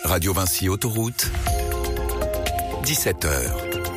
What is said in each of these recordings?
Radio Vinci Autoroute, 17h.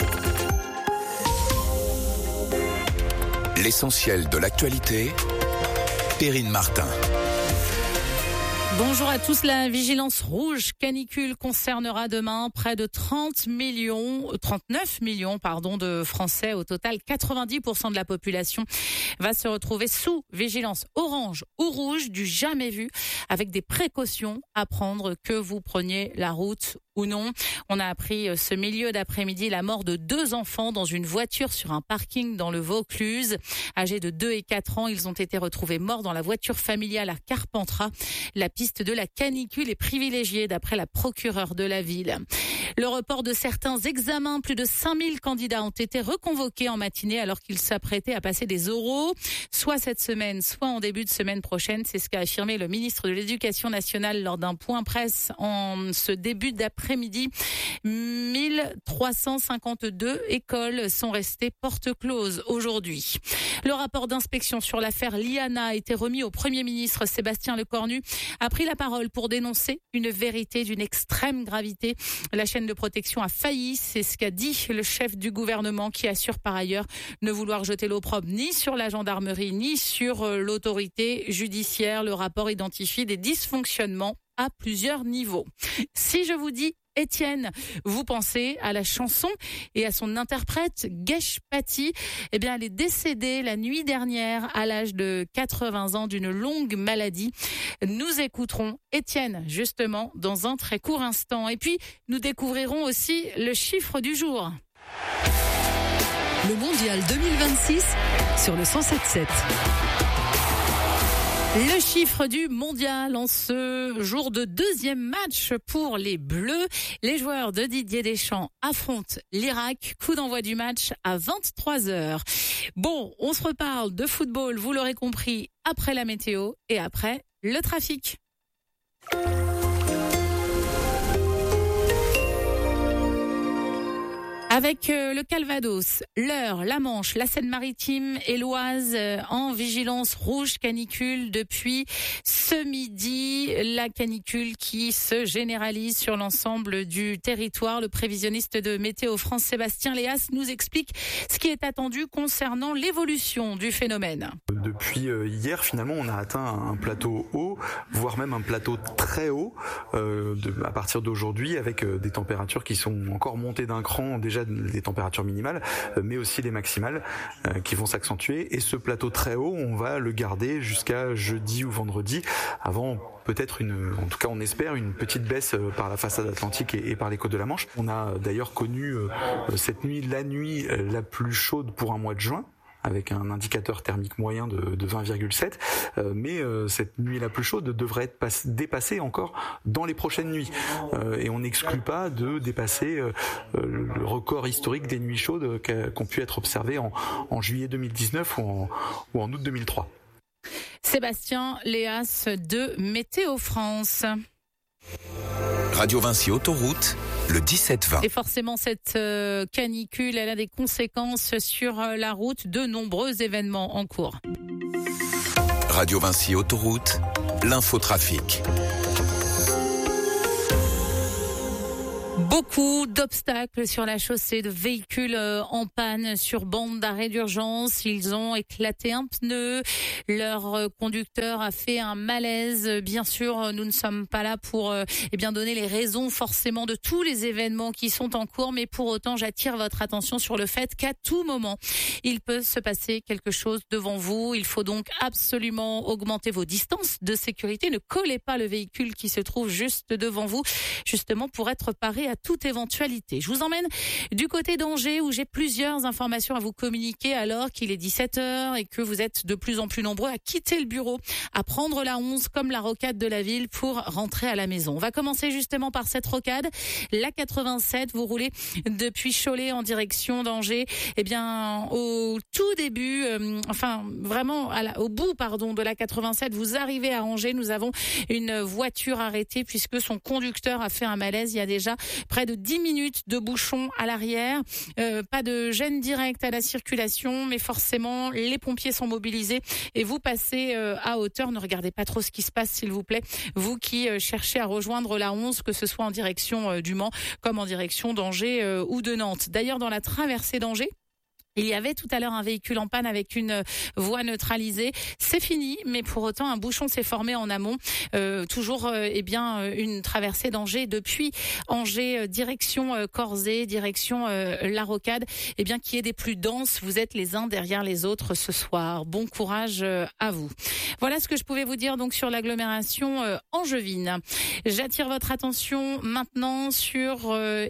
L'essentiel de l'actualité, Perrine Martin. Bonjour à tous. La vigilance rouge canicule concernera demain près de 39 millions de Français. Au total, 90% de la population va se retrouver sous vigilance orange ou rouge du jamais vu, avec des précautions à prendre, que vous preniez la route ou non. On a appris ce milieu d'après-midi la mort de 2 enfants dans une voiture sur un parking dans le Vaucluse. Âgés de 2 et 4 ans, ils ont été retrouvés morts dans la voiture familiale à Carpentras. La piste de la canicule est privilégiée d'après la procureure de la ville. Le report de certains examens, plus de 5000 candidats ont été reconvoqués en matinée alors qu'ils s'apprêtaient à passer des oraux, soit cette semaine, soit en début de semaine prochaine. C'est ce qu'a affirmé le ministre de l'Éducation nationale lors d'un point presse en ce début d'après-midi. 1352 écoles sont restées portes closes aujourd'hui. Le rapport d'inspection sur l'affaire Liana a été remis au Premier ministre. Sébastien Lecornu a pris la parole pour dénoncer une vérité d'une extrême gravité. La chaîne de protection a failli, c'est ce qu'a dit le chef du gouvernement, qui assure par ailleurs ne vouloir jeter l'opprobre ni sur la gendarmerie ni sur l'autorité judiciaire. Le rapport identifie des dysfonctionnements à plusieurs niveaux. Si je vous dis Étienne, vous pensez à la chanson et à son interprète, Gesh Patti. Eh bien, elle est décédée la nuit dernière à l'âge de 80 ans d'une longue maladie. Nous écouterons Étienne, justement, dans un très court instant. Et puis, nous découvrirons aussi le chiffre du jour. Le Mondial 2026 sur le 107.7. Le chiffre du mondial en ce jour de deuxième match pour les Bleus. Les joueurs de Didier Deschamps affrontent l'Irak. Coup d'envoi du match à 23h. Bon, on se reparle de football, vous l'aurez compris, après la météo et après le trafic. Avec le Calvados, l'Eure, la Manche, la Seine-Maritime et l'Oise en vigilance rouge canicule depuis ce midi. La canicule qui se généralise sur l'ensemble du territoire. Le prévisionniste de Météo France, Sébastien Léas, nous explique ce qui est attendu concernant l'évolution du phénomène. Depuis hier, finalement, on a atteint un plateau haut, voire même un plateau très haut à partir d'aujourd'hui, avec des températures qui sont encore montées d'un cran, déjà les températures minimales, mais aussi les maximales qui vont s'accentuer. Et ce plateau très haut, on va le garder jusqu'à jeudi ou vendredi, avant peut-être en tout cas on espère, une petite baisse par la façade atlantique et par les côtes de la Manche. On a d'ailleurs connu cette nuit, la nuit la plus chaude pour un mois de juin, avec un indicateur thermique moyen de 20,7, mais cette nuit la plus chaude devrait être dépassée encore dans les prochaines nuits, et on n'exclut pas de dépasser le record historique des nuits chaudes qu'ont pu être observées en juillet 2019 ou en août 2003. Sébastien Léas de Météo France. Radio Vinci Autoroute, le 17-20. Et forcément, cette canicule, elle a des conséquences sur la route, de nombreux événements en cours. Radio Vinci Autoroute, l'infotrafic. Beaucoup d'obstacles sur la chaussée, de véhicules en panne sur bande d'arrêt d'urgence. Ils ont éclaté un pneu. Leur conducteur a fait un malaise. Bien sûr, nous ne sommes pas là pour donner les raisons forcément de tous les événements qui sont en cours. Mais pour autant, j'attire votre attention sur le fait qu'à tout moment, il peut se passer quelque chose devant vous. Il faut donc absolument augmenter vos distances de sécurité. Ne collez pas le véhicule qui se trouve juste devant vous, justement pour être paré à toute éventualité. Je vous emmène du côté d'Angers où j'ai plusieurs informations à vous communiquer alors qu'il est 17h et que vous êtes de plus en plus nombreux à quitter le bureau, à prendre la 11 comme la rocade de la ville pour rentrer à la maison. On va commencer justement par cette rocade. La 87, vous roulez depuis Cholet en direction d'Angers. Eh bien, au tout début, au bout de la 87, vous arrivez à Angers. Nous avons une voiture arrêtée puisque son conducteur a fait un malaise. Il y a déjà Près de 10 minutes de bouchon à l'arrière. Pas de gêne directe à la circulation, mais forcément, les pompiers sont mobilisés et vous passez à hauteur. Ne regardez pas trop ce qui se passe, s'il vous plaît. Vous qui cherchez à rejoindre la 11, que ce soit en direction du Mans comme en direction d'Angers ou de Nantes. D'ailleurs, dans la traversée d'Angers, il y avait tout à l'heure un véhicule en panne avec une voie neutralisée. C'est fini, mais pour autant, un bouchon s'est formé en amont. Toujours, une traversée d'Angers depuis Angers, direction Corzé, direction La Rocade, qui est des plus denses. Vous êtes les uns derrière les autres ce soir. Bon courage à vous. Voilà ce que je pouvais vous dire donc sur l'agglomération angevine. J'attire votre attention maintenant sur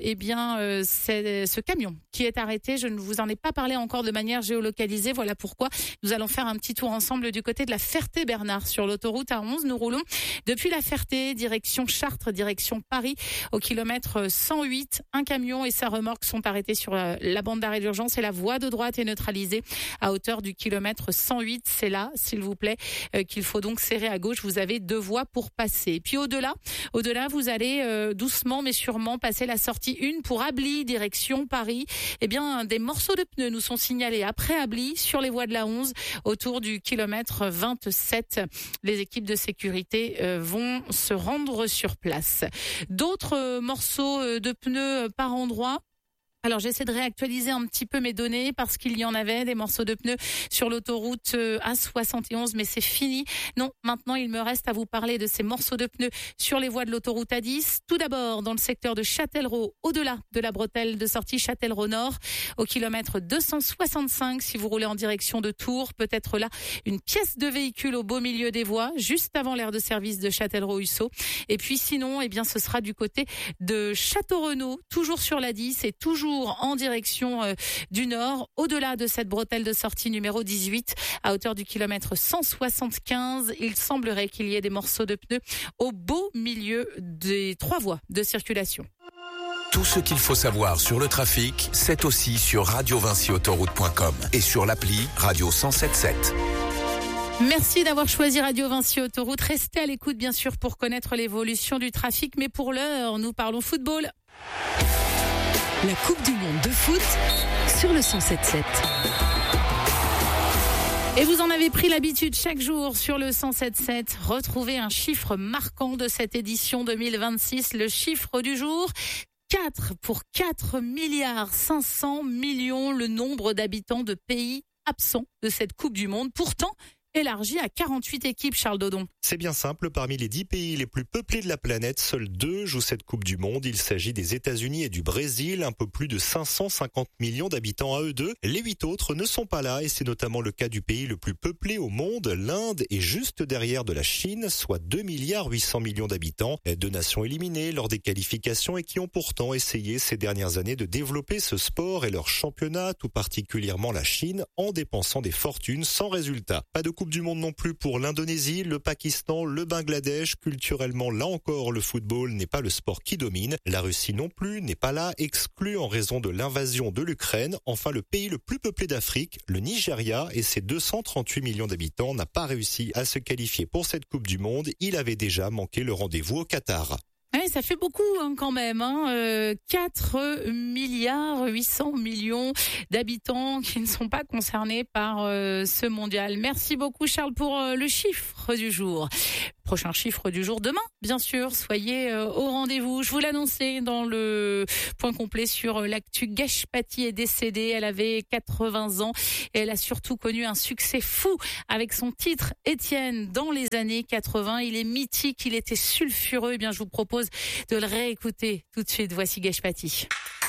ce camion qui est arrêté. Je ne vous en ai pas parlé encore de manière géolocalisée. Voilà pourquoi nous allons faire un petit tour ensemble du côté de la Ferté-Bernard sur l'autoroute A11. Nous roulons depuis la Ferté, direction Chartres, direction Paris, au kilomètre 108. Un camion et sa remorque sont arrêtés sur la bande d'arrêt d'urgence et la voie de droite est neutralisée à hauteur du kilomètre 108. C'est là, s'il vous plaît, qu'il faut donc serrer à gauche. Vous avez 2 voies pour passer. Et puis au-delà, vous allez doucement mais sûrement passer la sortie 1 pour Ably, direction Paris. Des morceaux de pneus nous sont signalés après Ably sur les voies de la 11 autour du kilomètre 27. Les équipes de sécurité vont se rendre sur place. D'autres morceaux de pneus par endroit. Alors j'essaie de réactualiser un petit peu mes données parce qu'il y en avait des morceaux de pneus sur l'autoroute A71, mais c'est fini. Non, maintenant il me reste à vous parler de ces morceaux de pneus sur les voies de l'autoroute A10. Tout d'abord dans le secteur de Châtellerault, au-delà de la bretelle de sortie Châtellerault Nord, au kilomètre 265 si vous roulez en direction de Tours. Peut-être là une pièce de véhicule au beau milieu des voies, juste avant l'aire de service de Châtellerault-Hussaux. Et puis sinon, ce sera du côté de Château-Renaud, toujours sur la 10 et toujours en direction du nord, au-delà de cette bretelle de sortie numéro 18, à hauteur du kilomètre 175. Il semblerait qu'il y ait des morceaux de pneus au beau milieu des 3 voies de circulation. Tout ce qu'il faut savoir sur le trafic, c'est aussi sur radiovincyautoroute.com et sur l'appli Radio 107.7. Merci d'avoir choisi Radio Vinci Autoroute. Restez à l'écoute, bien sûr, pour connaître l'évolution du trafic. Mais pour l'heure, nous parlons football. La Coupe du Monde de foot sur le 107.7. Et vous en avez pris l'habitude chaque jour sur le 107.7. Retrouvez un chiffre marquant de cette édition 2026. Le chiffre du jour, 4 pour 4 milliards 500 millions, le nombre d'habitants de pays absents de cette Coupe du Monde. Pourtant, élargi à 48 équipes, Charles Dodon. C'est bien simple, parmi les 10 pays les plus peuplés de la planète, seuls 2 jouent cette Coupe du Monde. Il s'agit des États-Unis et du Brésil, un peu plus de 550 millions d'habitants à eux deux. Les 8 autres ne sont pas là et c'est notamment le cas du pays le plus peuplé au monde. L'Inde est juste derrière de la Chine, soit 2 milliards 800 millions d'habitants. 2 nations éliminées lors des qualifications et qui ont pourtant essayé ces dernières années de développer ce sport et leur championnat, tout particulièrement la Chine, en dépensant des fortunes sans résultat. Pas de Coupe du Monde non plus pour l'Indonésie, le Pakistan, le Bangladesh. Culturellement, là encore, le football n'est pas le sport qui domine. La Russie non plus n'est pas là, exclue en raison de l'invasion de l'Ukraine. Enfin, le pays le plus peuplé d'Afrique, le Nigeria, et ses 238 millions d'habitants, n'a pas réussi à se qualifier pour cette Coupe du Monde. Il avait déjà manqué le rendez-vous au Qatar. Ouais, ça fait beaucoup quand même. 4 milliards 800 millions d'habitants qui ne sont pas concernés par ce mondial. Merci beaucoup Charles pour le chiffre du jour. Prochain chiffre du jour demain, bien sûr. Soyez au rendez-vous. Je vous l'annonçais dans le point complet sur l'actu. Geshpati est décédée. Elle avait 80 ans et elle a surtout connu un succès fou avec son titre Étienne dans les années 80. Il est mythique, il était sulfureux. Eh bien, je vous propose de le réécouter tout de suite. Voici Geshpati.